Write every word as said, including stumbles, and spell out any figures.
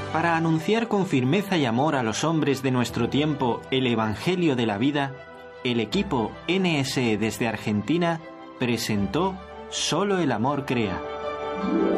Para anunciar con firmeza y amor a los hombres de nuestro tiempo el Evangelio de la vida, el equipo N S E desde Argentina presentó Solo el amor crea.